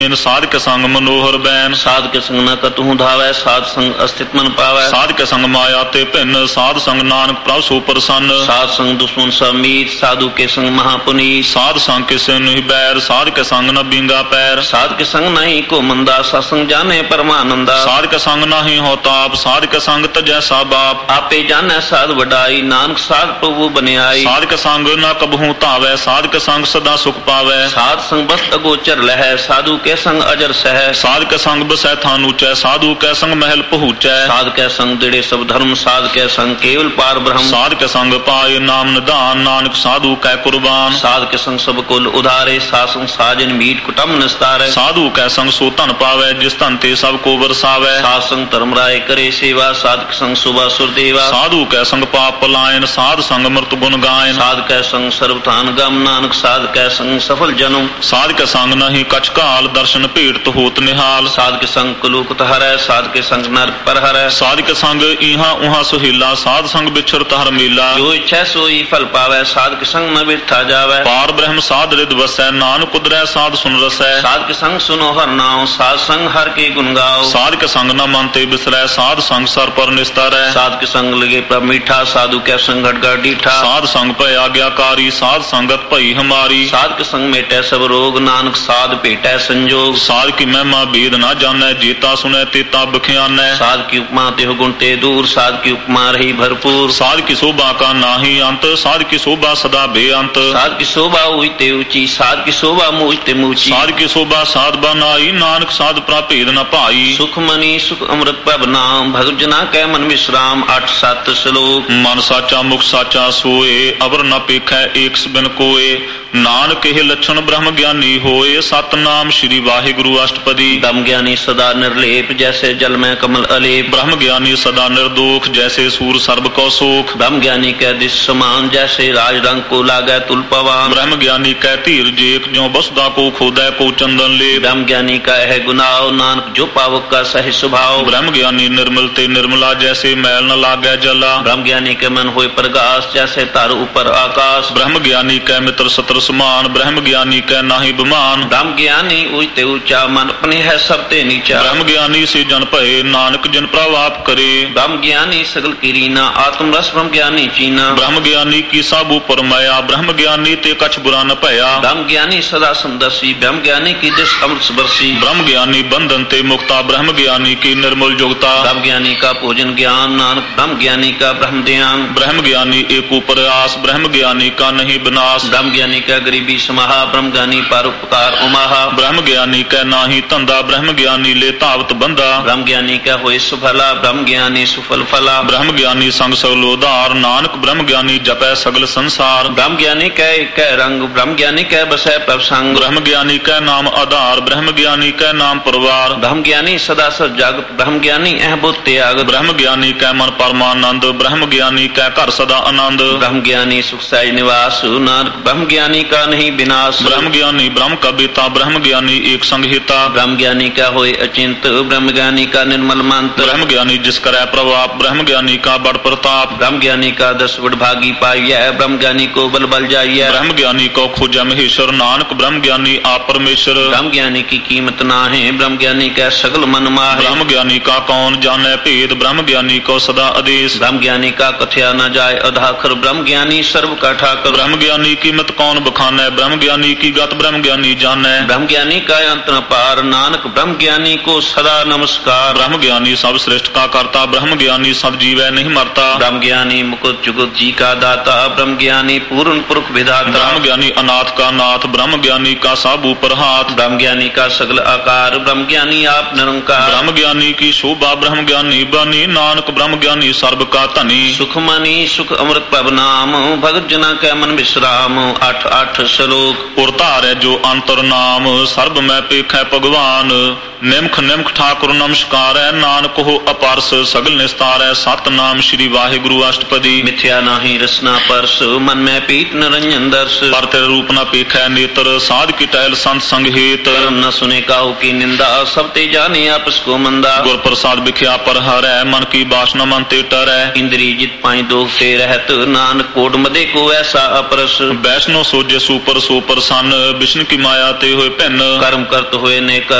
साध के संग मनोहर बैन साध के संग न कतहु धावै साध संग अस्तित्व मन पावै साध के संग माया ते भिन्न साध संग नानक प्रभु सो प्रसन्न साध संग दुश्मन समीत साधु के संग महापुनीत साध संग किसे नहीं बैर साध के संग न बिंगा पैर साध के संग नहीं को मंदा सत्संग जाने परमानंदा साध के संग नहीं हो ताप साध के संग तजैसा बाप आपे जाने साध वडाई नानक साध प्रभु बने आई साध के संग न कबहू तावै साध के संग सदा सुख पावै साध संग बस अगोचर लहै साधु के संग अजर सह साध के संग बसै थान ऊंचै साधु के संग महल पहुँचै साध के संग दिड़े सब धर्म साध के संग केवल पार ब्रह्म साध के संग पाए नाम निदान नानक साधु कै कुर्बान साध के संग सब कुल उधारे साध संग साजन मीट कुटुंब निस्तारे साधु कै संग सो धन पावै जिस धन ते सब को बरसावै साध संग धर्म राय करे सेवा साध के संग सुबह सुरदेवा साधु कै संग पाप पलायन साध संग मृत गुण गायन साध कै संग सर्वथान गम नानक साध कै संग सफल जन्म साध के संग नहीं कछ काल दर्शन भेट होत निहाल साध के संग कलुकत हरै साध के संग नरक पर हरै साध के संग इहाँ उहाँ सुहेला साध संग बिछर तहर मेला जो इच्छा सोई फल पावै साध के संग न बिरथा जावै पार ब्रह्म साध रिद वसै नानक उदरै साध सुन रसै साध के संग सुनो हर नाम साध संग हर के गुण गाओ साध के संग न मन ते बिसरै साध संग सर पर निस्तारै साध के संग लगे पर मीठा साधु के संग घटघट डीठा साध संग भय आज्ञाकारी साध संगत भई हमारी साध के संग मेटै सब रोग नानक साध भेटै संजोग साध की महिमा भेद न जानै जेता सुनै तेता बख्यानै साध की उपमा तेह गुण ते दूर साध की उपमा रही भरपूर साध की शोभा का नाही अंत साध की शोभा सदा बेअंत साध की शोभा ऊंची ऊंची साध की शोभा मूचते मूची साध की शोभा साध बनाई नानक साध प्राभेद न पाई सुख मनी सुख अमृत प्रभ नाम भगत जना कै मन विश्राम 8-7 श्लोक मन साचा मुख साचा सोए अवर न पेखै एक बिन कोए नानक हे लक्षण ब्रह्म ज्ञानी होए सतनाम श्री वाहिगुरु अष्टपदी ब्रह्म ज्ञानी सदा निर्लेप जैसे जल में कमल अलेप ब्रह्म ज्ञानी सदा निर्दोष जैसे सूर सर्व को सोख ब्रह्म ज्ञानी कै दिश समान जैसे राज रंग को लागै तुल पवान ब्रह्म ज्ञानी कै धीर जेक जो बसदा को खोदै को चंदन ले ब्रह्म ज्ञानी का है गुनाव नानक जो पावक का सही स्वभाव ब्रह्म ज्ञानी निर्मल ते निर्मला जैसे मैल न लागै जला ब्रह्म ज्ञानी के मन होए प्रकाश जैसे तार ऊपर आकाश ब्रह्म ज्ञानी कै मित्र सत्र समान ब्रह्म ज्ञानी कै नाहि बमान ब्रह्म ज्ञानी ऊंचे ऊंचा मन अपने है सबते नीचा ब्रह्म ज्ञानी से जन भये नानक जन प्रभाव करे ब्रह्म ज्ञानी सगल की रीना आत्म रस ब्रह्म ज्ञानी चीना ब्रह्म ज्ञानी की सब ऊपर माया ब्रह्म ज्ञानी ते कछ बुरा न भया ब्रह्म ज्ञानी सदा समदर्शी ब्रह्म ज्ञानी की दिश अमृत बरसी ब्रह्म ज्ञानी बंधन ते मुक्ता ब्रह्म ज्ञानी की निर्मल योगता ब्रह्म ज्ञानी का भोजन ज्ञान नानक ब्रह्म ज्ञानी का ब्रह्म ध्यान ब्रह्म ज्ञानी एक प्रयास ब्रह्म ज्ञानी का नहीं विनाश ब्रह्म ज्ञानी का गरीबी समाहा ब्रह्म ज्ञानी परोपकार उमाहा ब्रह्म ज्ञानी का नाही धंधा ब्रह्म ज्ञानी ले तावत बंदा ब्रह्म ज्ञानी का होए सुफला ब्रह्म ज्ञानी सुफल फला ब्रह्म ज्ञानी संग सगलोधार नानक ब्रह्म ज्ञानी जपै सगल संसार ब्रह्म ज्ञानी कै रंग ब्रह्म ज्ञानी कै बसै प्रभ संग ब्रह्म ज्ञानी कै नाम आधार ब्रह्म ज्ञानी कै नाम परिवार ब्रह्म ज्ञानी सदा सर जागत ब्रह्म ज्ञानी अह बुत त्याग ब्रह्म ज्ञानी कै मन परमानंद ब्रह्म ज्ञानी कै घर सदा आनंद ब्रह्म ज्ञानी सुख सहज निवास नानक ब्रह्म ज्ञानी का नहीं विनाश ब्रह्म ज्ञानी ब्रह्म का बेता ब्रह्म ज्ञानी एक संहिता ब्रह्म ज्ञानी का होए अचिंत ब्रह्म ज्ञानी का निर्मल मंत्र ब्रह्म ज्ञानी जिस करे प्रभाव ब्रह्म ज्ञानी का बड़ प्रताप ब्रह्म ज्ञानी का 10 बड़ भागी पाइय ब्रह्म ज्ञानी को बल बल जाइए ब्रह्म ज्ञानी को खोजा महेश्वर नानक ब्रह्म ज्ञानी आप परमेश्वर ब्रह्म ज्ञानी की कीमत ना है ब्रह्म ज्ञानी का सगल मन माह ब्रह्म ज्ञानी का कौन जाने भेद ब्रह्म ज्ञानी को सदा आदेश ब्रह्म ज्ञानी का कथया न जाए अधाखर ब्रह्म ज्ञानी सर्व का ठाकर ब्रह्म ज्ञानी कीमत कौन बखाने ब्रह्म ज्ञानी की गत ब्रह्म ज्ञानी जाने ब्रह्म ज्ञानी का अंत न पार नानक ब्रह्म ज्ञानी को सदा नमस्कार ब्रह्म ज्ञानी सब श्रेष्ठ का करता ब्रह्म ज्ञानी सब जीवै नहीं मरता ब्रह्म ज्ञानी मुकुट जुगत जी का दाता ब्रह्म ज्ञानी पूर्ण पुरुष विधाता ब्रह्म ज्ञानी अनाथ का नाथ ब्रह्म ज्ञानी का सब ऊपर हाथ ब्रह्म ज्ञानी का सगल आकार ब्रह्म ज्ञानी आप निरंकार ब्रह्म ज्ञानी की शोभा ब्रह्म ज्ञानी बनी नानक ब्रह्म ज्ञानी सर्व का धनी सुख मनी सुख अमृत प्रभ नाम भगत जना कै मन विश्राम 8-8 श्लोक उरतार जो अंतर नाम सर्ब में पेखै भगवान ਨਿਮਖ ਨਿਮਖ ਠਾਕੁਰ ਨਮਸਕਾਰੈ ਨਾਨਕ ਹੋ ਅਪਰਸ ਸਗਲ ਨਿਸਤਾਰੈ ਸਤਨਾਮ ਸ੍ਰੀ ਵਾਹਿਗੁਰੂ ਅਸ਼ਟਪਦੀ ਮਿਥਿਆ ਨਾਹੀ ਰਸਨਾ ਪਰਸ ਮਨ ਮੈਂ ਪੀਤ ਨਿਰੰਜਨ ਦਰਸ ਪਰ ਤੇਰੇ ਰੂਪ ਨਾ ਪੇਖੈ ਨੇਤਰ ਸਾਧ ਕੀ ਟਹਿਲ ਸੰਤ ਸੰਗ ਹੇਤ ਕਰਮ ਨ ਸੁਨੇ ਕਾਹੂ ਕੀ ਨਿੰਦਾ ਸਭ ਤੇ ਜਾਣੇ ਆਪਸ ਕੋ ਮੰਦਾ ਗੁਰ ਪ੍ਰਸਾਦ ਵਿਖਿਆ ਪਰ ਹਰੈ ਮਨ ਕੀ ਬਾਸਨਾ ਮਨ ਤੇ ਟਰੈ ਇੰਦਰੀ ਜਿਤ ਪਾਈ ਦੋਖ ਤੇ ਰਹਿਤ ਨਾਨਕ ਕੋਟ ਮਦੇ ਕੋ ਐਸਾ ਅਪਰਸ ਵੈਸ਼ਨੋ ਸੋਜੇ ਸੂਪਰ ਸੋਪਰ ਸੰਨ ਵਿਸ਼ਨ ਕੀ ਮਾਇਆ ਤੇ ਹੋਏ ਭਿੰਨ ਕਰਮ ਕਰਤ ਹੋਏ ਨੇ